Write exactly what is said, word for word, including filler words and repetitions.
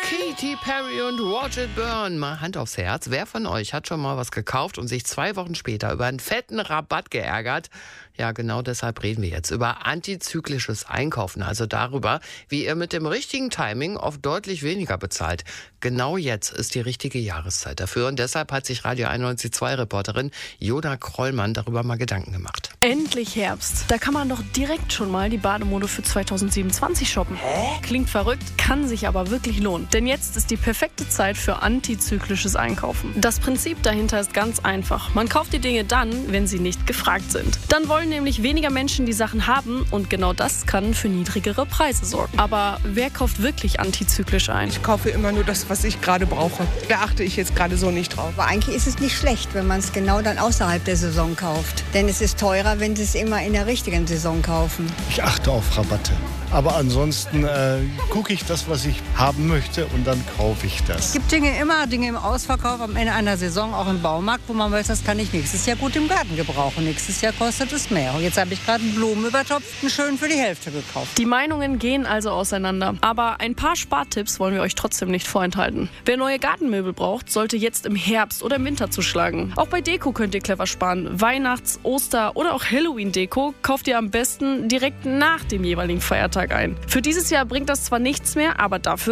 Katy Perry und Watch It Burn. Mal Hand aufs Herz. Wer von euch hat schon mal was gekauft und sich zwei Wochen später über einen fetten Rabatt geärgert? Ja, genau deshalb reden wir jetzt über antizyklisches Einkaufen. Also darüber, wie ihr mit dem richtigen Timing oft deutlich weniger bezahlt. Genau jetzt ist die richtige Jahreszeit dafür. Und deshalb hat sich Radio einundneunzig Komma zwei Reporterin Jona Krollmann darüber mal Gedanken gemacht. Endlich Herbst. Da kann man doch direkt schon mal die Bademode für zweitausendsiebenundzwanzig shoppen. Hä? Klingt verrückt, kann sich aber wirklich lohnen. Denn jetzt ist die perfekte Zeit für antizyklisches Einkaufen. Das Prinzip dahinter ist ganz einfach. Man kauft die Dinge dann, wenn sie nicht gefragt sind. Dann wollen nämlich weniger Menschen die Sachen haben und genau das kann für niedrigere Preise sorgen. Aber wer kauft wirklich antizyklisch ein? Ich kaufe immer nur das, was ich gerade brauche. Da achte ich jetzt gerade so nicht drauf. Aber eigentlich ist es nicht schlecht, wenn man es genau dann außerhalb der Saison kauft. Denn es ist teurer, wenn Sie es immer in der richtigen Saison kaufen. Ich achte auf Rabatte. Aber ansonsten äh, gucke ich das, was ich haben möchte, und dann kaufe ich das. Es gibt Dinge immer, Dinge im Ausverkauf am Ende einer Saison, auch im Baumarkt, wo man weiß, das kann ich nächstes Jahr gut im Garten gebrauchen. Nächstes Jahr kostet es mehr. Und jetzt habe ich gerade einen Blumenübertopf, einen schönen für die Hälfte gekauft. Die Meinungen gehen also auseinander. Aber ein paar Spartipps wollen wir euch trotzdem nicht vorenthalten. Wer neue Gartenmöbel braucht, sollte jetzt im Herbst oder im Winter zuschlagen. Auch bei Deko könnt ihr clever sparen. Weihnachts-, Oster- oder auch Halloween-Deko kauft ihr am besten direkt nach dem jeweiligen Feiertag ein. Für dieses Jahr bringt das zwar nichts mehr, aber dafür